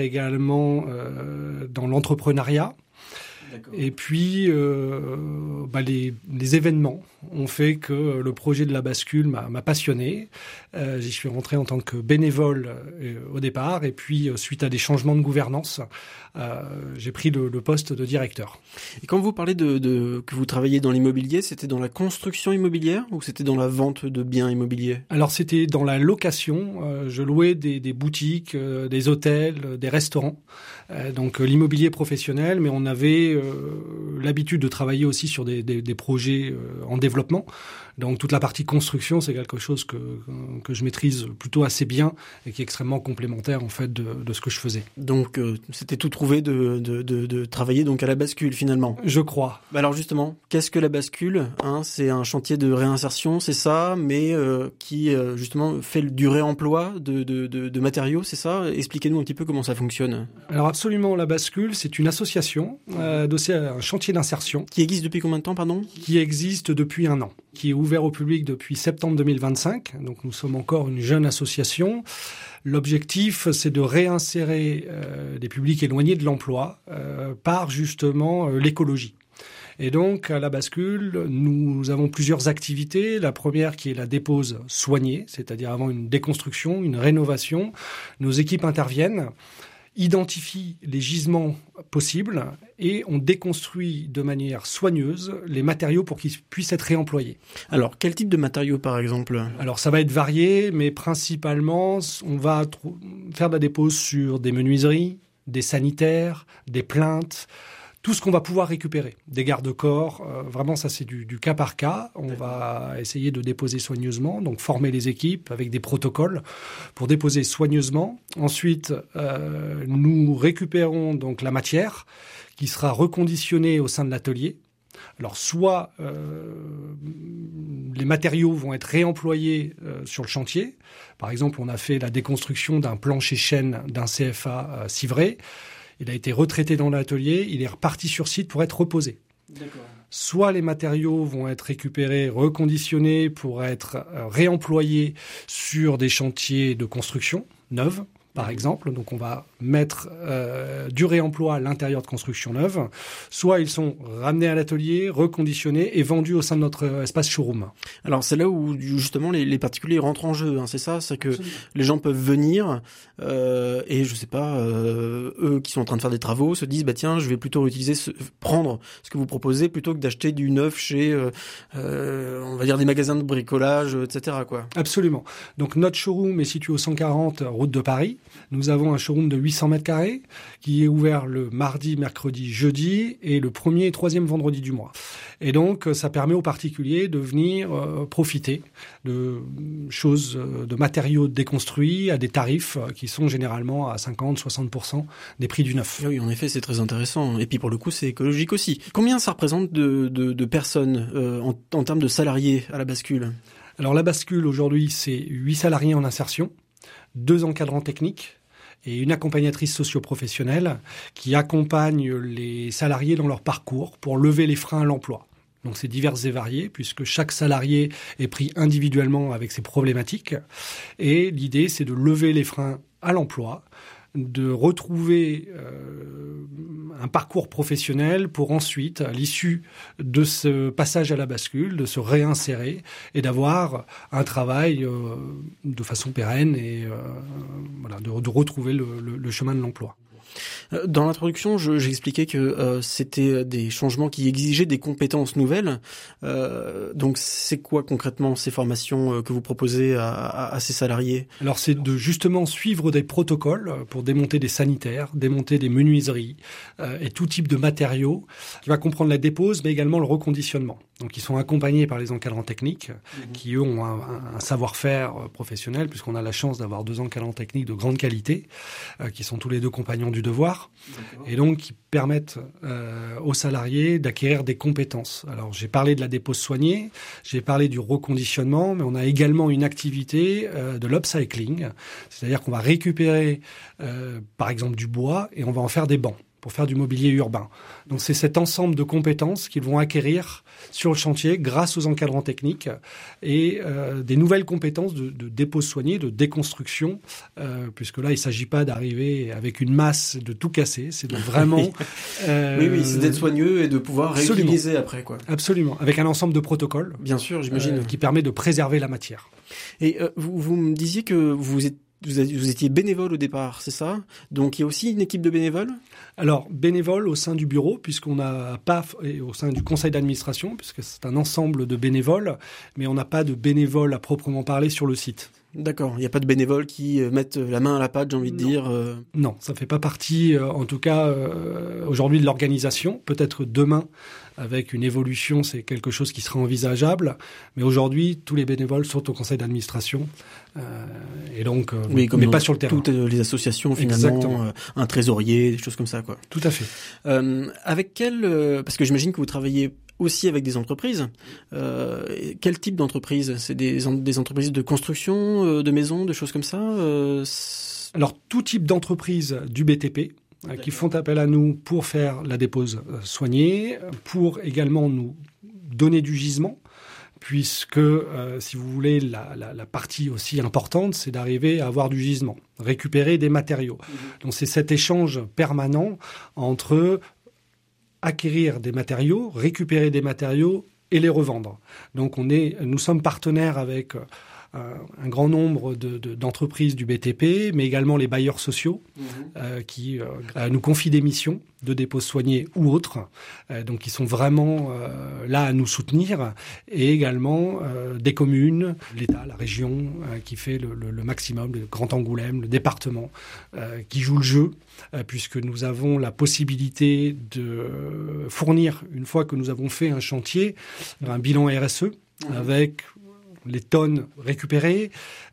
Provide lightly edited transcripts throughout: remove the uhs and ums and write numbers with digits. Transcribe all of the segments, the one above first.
également dans l'entrepreneuriat. D'accord. Et puis, les événements ont fait que le projet de la bascule m'a passionné. J'y suis rentré en tant que bénévole au départ, et puis suite à des changements de gouvernance, j'ai pris le poste de directeur. Et quand vous parlez que vous travaillez dans l'immobilier, c'était dans la construction immobilière ou c'était dans la vente de biens immobiliers ? Alors c'était dans la location, je louais des boutiques, des hôtels, des restaurants, donc l'immobilier professionnel, mais on avait l'habitude de travailler aussi sur des projets en développement. Donc toute la partie construction, c'est quelque chose que je maîtrise plutôt assez bien et qui est extrêmement complémentaire en fait de ce que je faisais. Donc c'était tout trouvé de travailler donc à la bascule finalement. Je crois. Alors justement, qu'est-ce que la bascule ? C'est un chantier de réinsertion, c'est ça, mais qui justement fait du réemploi de matériaux, c'est ça ? Expliquez-nous un petit peu comment ça fonctionne. Alors absolument, la bascule, c'est une association adossée à un chantier d'insertion. Qui existe depuis combien de temps, pardon ? Qui existe depuis 1 an, qui est ouvert au public depuis septembre 2025. Donc nous sommes encore une jeune association. L'objectif, c'est de réinsérer des publics éloignés de l'emploi par justement l'écologie. Et donc, à la bascule, nous avons plusieurs activités. La première qui est la dépose soignée, c'est-à-dire avant une déconstruction, une rénovation. Nos équipes interviennent, identifient les gisements possibles et on déconstruit de manière soigneuse les matériaux pour qu'ils puissent être réemployés. Alors, quel type de matériaux, par exemple ? Alors, ça va être varié, mais principalement, on va faire de la dépose sur des menuiseries, des sanitaires, des plinthes, tout ce qu'on va pouvoir récupérer. Des garde-corps, vraiment ça c'est du cas par cas. On va essayer de déposer soigneusement, donc former les équipes avec des protocoles pour déposer soigneusement. Ensuite, nous récupérons donc la matière qui sera reconditionnée au sein de l'atelier. Alors soit les matériaux vont être réemployés sur le chantier. Par exemple, on a fait la déconstruction d'un plancher chêne d'un CFA Civray. Il a été retraité dans l'atelier, il est reparti sur site pour être reposé. D'accord. Soit les matériaux vont être récupérés, reconditionnés pour être réemployés sur des chantiers de construction neuves, par exemple. Donc on va mettre du réemploi à l'intérieur de construction neuve. Soit ils sont ramenés à l'atelier, reconditionnés et vendus au sein de notre espace showroom. Alors c'est là où justement les particuliers rentrent en jeu, c'est ça ? C'est que les gens peuvent venir et je sais pas, eux qui sont en train de faire des travaux se disent tiens, je vais plutôt prendre ce que vous proposez plutôt que d'acheter du neuf chez on va dire des magasins de bricolage, etc. quoi. Absolument. Donc notre showroom est situé au 140 route de Paris. Nous avons un showroom de 800 mètres carrés qui est ouvert le mardi, mercredi, jeudi et le premier et troisième vendredi du mois. Et donc, ça permet aux particuliers de venir profiter de choses, de matériaux déconstruits à des tarifs qui sont généralement à 50-60% des prix du neuf. Oui, en effet, c'est très intéressant. Et puis pour le coup, c'est écologique aussi. Combien ça représente de personnes en termes de salariés à la bascule ? Alors la bascule aujourd'hui, c'est 8 salariés en insertion, 2 encadrants techniques et une accompagnatrice socio-professionnelle qui accompagne les salariés dans leur parcours pour lever les freins à l'emploi. Donc c'est divers et varié puisque chaque salarié est pris individuellement avec ses problématiques. Et l'idée, c'est de lever les freins à l'emploi, de retrouver un parcours professionnel pour ensuite, à l'issue de ce passage à la bascule, de se réinsérer et d'avoir un travail de façon pérenne et de retrouver le chemin de l'emploi. Dans l'introduction, j'expliquais que c'était des changements qui exigeaient des compétences nouvelles. Donc, c'est quoi concrètement ces formations que vous proposez à ces salariés ? Alors, c'est de justement suivre des protocoles pour démonter des sanitaires, démonter des menuiseries et tout type de matériaux qui va comprendre la dépose, mais également le reconditionnement. Donc, ils sont accompagnés par les encadrants techniques qui, eux, ont un savoir-faire professionnel puisqu'on a la chance d'avoir 2 encadrants techniques de grande qualité qui sont tous les 2 compagnons du devoir. D'accord. Et donc qui permettent aux salariés d'acquérir des compétences. Alors j'ai parlé de la dépose soignée, j'ai parlé du reconditionnement, mais on a également une activité de l'upcycling, c'est-à-dire qu'on va récupérer par exemple du bois et on va en faire des bancs. pour faire du mobilier urbain. Donc c'est cet ensemble de compétences qu'ils vont acquérir sur le chantier grâce aux encadrants techniques et des nouvelles compétences de dépose soigné, de déconstruction, puisque là il ne s'agit pas d'arriver avec une masse de tout casser, c'est de vraiment... oui, c'est d'être soigneux et de pouvoir réutiliser après, quoi. Absolument, avec un ensemble de protocoles. Bien sûr, j'imagine. Qui permet de préserver la matière. Et vous me disiez que vous étiez bénévole au départ, c'est ça? Donc il y a aussi une équipe de bénévoles? Alors, bénévoles au sein du bureau, puisqu'on n'a pas, et au sein du conseil d'administration, puisque c'est un ensemble de bénévoles, mais on n'a pas de bénévoles à proprement parler sur le site. D'accord, il n'y a pas de bénévoles qui mettent la main à la pâte, j'ai envie de dire. Non, ça ne fait pas partie, en tout cas, aujourd'hui de l'organisation. Peut-être demain, avec une évolution, c'est quelque chose qui sera envisageable. Mais aujourd'hui, tous les bénévoles sont au conseil d'administration. Et donc, oui, comme mais pas sur le terrain. Toutes les associations, finalement, un trésorier, des choses comme ça, quoi. Tout à fait. Avec parce que j'imagine que vous travaillez aussi avec des entreprises. Quel type d'entreprise? C'est des entreprises de construction, de maisons, de choses comme ça? Alors, tout type d'entreprise du BTP qui font appel à nous pour faire la dépose soignée, pour également nous donner du gisement, puisque, si vous voulez, la partie aussi importante, c'est d'arriver à avoir du gisement, récupérer des matériaux. Donc, c'est cet échange permanent entre acquérir des matériaux, récupérer des matériaux et les revendre. Donc nous sommes partenaires avec un grand nombre d'entreprises du BTP, mais également les bailleurs sociaux qui nous confient des missions de dépose soignée ou autres, donc qui sont vraiment là à nous soutenir, et également des communes, l'État, la région qui fait le maximum, le Grand Angoulême, le département qui joue le jeu, puisque nous avons la possibilité de fournir, une fois que nous avons fait un chantier, un bilan RSE avec les tonnes récupérées,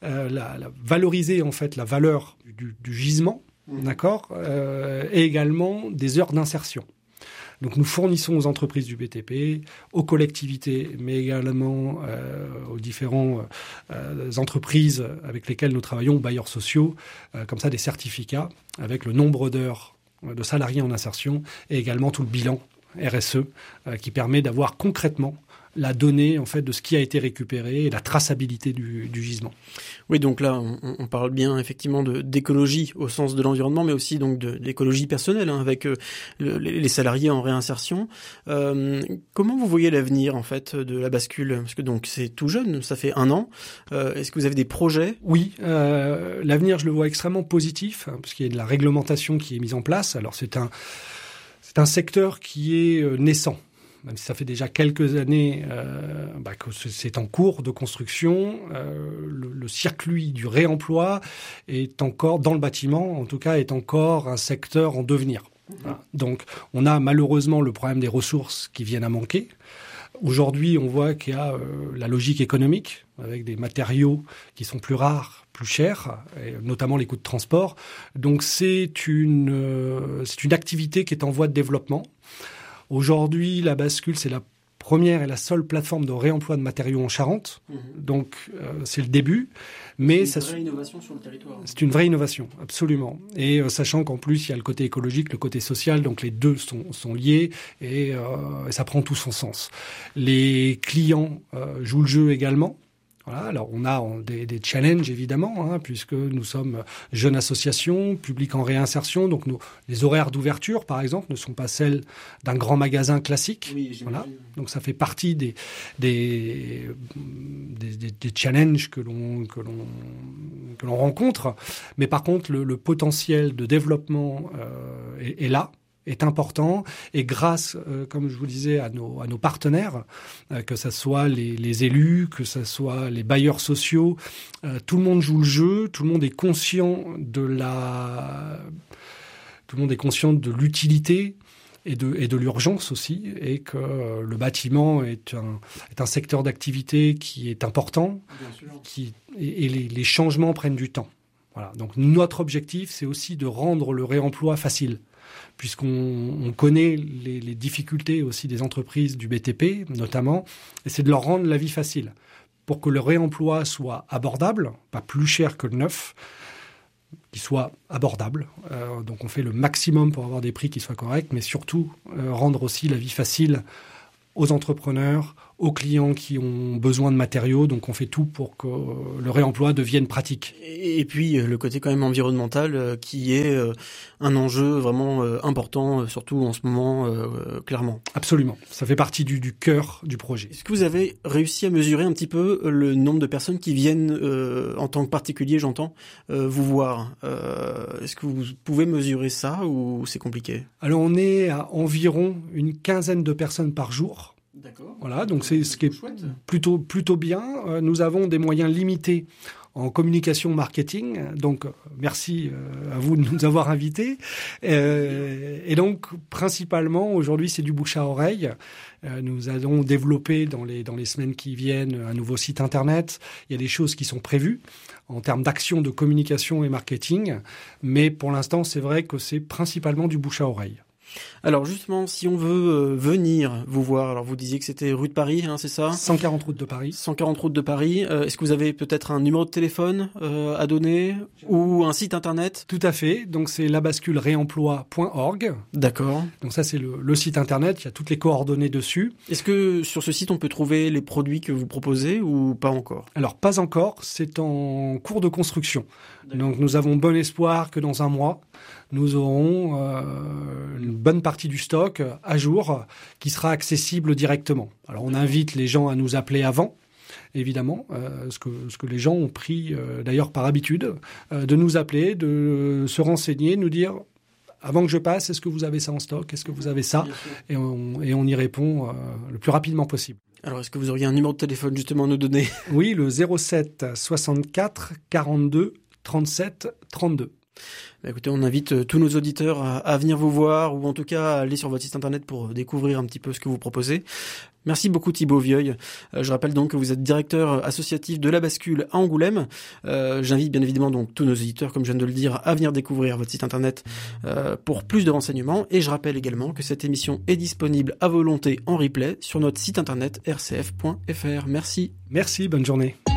valoriser en fait la valeur du gisement, d'accord, et également des heures d'insertion. Donc nous fournissons aux entreprises du BTP, aux collectivités, mais également aux différentes entreprises avec lesquelles nous travaillons, aux bailleurs sociaux, comme ça des certificats avec le nombre d'heures de salariés en insertion et également tout le bilan RSE qui permet d'avoir concrètement la donnée en fait de ce qui a été récupéré et la traçabilité du gisement. Oui, donc là on parle bien effectivement d'écologie au sens de l'environnement, mais aussi donc de l'écologie personnelle avec les salariés en réinsertion. Comment vous voyez l'avenir en fait de la bascule? Parce que donc c'est tout jeune, ça fait 1 an. Est-ce que vous avez des projets? Oui, l'avenir je le vois extrêmement positif parce qu'il y a de la réglementation qui est mise en place. Alors c'est un secteur qui est naissant. Même si ça fait déjà quelques années que c'est en cours de construction, le circuit du réemploi est encore, dans le bâtiment en tout cas, est encore un secteur en devenir. Voilà. Donc on a malheureusement le problème des ressources qui viennent à manquer. Aujourd'hui, on voit qu'il y a la logique économique, avec des matériaux qui sont plus rares, plus chers, et notamment les coûts de transport. Donc c'est une activité qui est en voie de développement. Aujourd'hui, la bascule, c'est la première et la seule plateforme de réemploi de matériaux en Charente. Donc, c'est le début. Mais c'est une vraie innovation sur le territoire. C'est une vraie innovation, absolument. Et sachant qu'en plus, il y a le côté écologique, le côté social, donc les deux sont liés et ça prend tout son sens. Les clients jouent le jeu également. Voilà, alors on a des challenges évidemment, puisque nous sommes jeune association, public en réinsertion, donc les horaires d'ouverture par exemple ne sont pas celles d'un grand magasin classique. Oui, voilà, donc ça fait partie des challenges que l'on rencontre, mais par contre le potentiel de développement est là. Est important et grâce, comme je vous disais, à nos partenaires, que ce soit les élus, que ce soit les bailleurs sociaux, tout le monde joue le jeu, tout le monde est conscient de l'utilité et de l'urgence aussi, et que le bâtiment est un secteur d'activité qui est important, et les changements prennent du temps. Voilà. Donc notre objectif, c'est aussi de rendre le réemploi facile, puisqu'on connaît les difficultés aussi des entreprises du BTP, notamment, et c'est de leur rendre la vie facile, pour que le réemploi soit abordable, pas plus cher que le neuf, qui soit abordable. Donc on fait le maximum pour avoir des prix qui soient corrects, mais surtout rendre aussi la vie facile aux entrepreneurs, aux clients qui ont besoin de matériaux. Donc on fait tout pour que le réemploi devienne pratique. Et puis le côté quand même environnemental qui est un enjeu vraiment important, surtout en ce moment, clairement. Absolument. Ça fait partie du cœur du projet. Est-ce que vous avez réussi à mesurer un petit peu le nombre de personnes qui viennent, en tant que particulier, j'entends, vous voir? Est-ce que vous pouvez mesurer ça ou c'est compliqué? Alors on est à environ une quinzaine de personnes par jour. D'accord. Voilà, donc c'est ce qui est chouette. plutôt bien. Nous avons des moyens limités en communication marketing, donc merci à vous de nous avoir invités. Et donc principalement aujourd'hui c'est du bouche à oreille. Nous allons développer dans les semaines qui viennent un nouveau site internet. Il y a des choses qui sont prévues en termes d'action de communication et marketing, mais pour l'instant c'est vrai que c'est principalement du bouche à oreille. Alors justement, si on veut venir vous voir, alors vous disiez que c'était rue de Paris, hein, c'est ça? 140 route de Paris. 140 route de Paris. Est-ce que vous avez peut-être un numéro de téléphone à donner ou un site internet? Tout à fait. Donc c'est labasculeréemploi.org. D'accord. Donc ça c'est le site internet. Il y a toutes les coordonnées dessus. Est-ce que sur ce site on peut trouver les produits que vous proposez ou pas encore? Alors pas encore. C'est en cours de construction. Donc nous avons bon espoir que dans un mois nous aurons une bonne partie du stock à jour qui sera accessible directement. Alors on invite les gens à nous appeler avant, évidemment, ce que les gens ont pris d'ailleurs par habitude, de nous appeler, de se renseigner, nous dire avant que je passe, est-ce que vous avez ça en stock, est-ce que vous avez ça, et on y répond le plus rapidement possible. Alors est-ce que vous auriez un numéro de téléphone justement à nous donner? Oui, le 07 64 42 37 32. Écoutez, on invite tous nos auditeurs à venir vous voir ou en tout cas à aller sur votre site internet pour découvrir un petit peu ce que vous proposez. Merci beaucoup Thibaut Vieuil. Je rappelle donc que vous êtes directeur associatif de La Bascule à Angoulême. J'invite bien évidemment donc tous nos auditeurs, comme je viens de le dire, à venir découvrir votre site internet pour plus de renseignements. Et je rappelle également que cette émission est disponible à volonté en replay sur notre site internet rcf.fr. Merci. Merci, bonne journée.